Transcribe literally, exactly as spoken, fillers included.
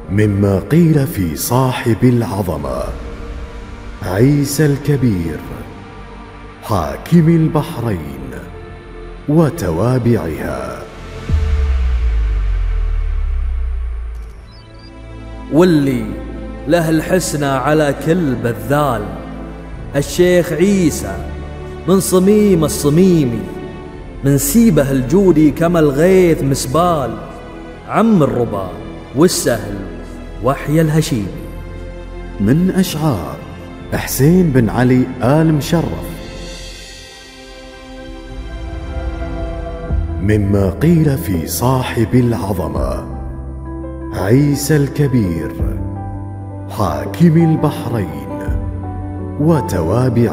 مما قيل في صاحب العظمة عيسى الكبير حاكم البحرين وتوابعها. واللي له الحسنى على كل بذال الشيخ عيسى من صميم الصميمي، من سيبه الجودي كما الغيث مسبال، عم الربا والسهل وحي الهشيمي. من أشعار حسين بن علي آل مشرف. مما قيل في صاحب العظمة عيسى الكبير حاكم البحرين وتوابعها.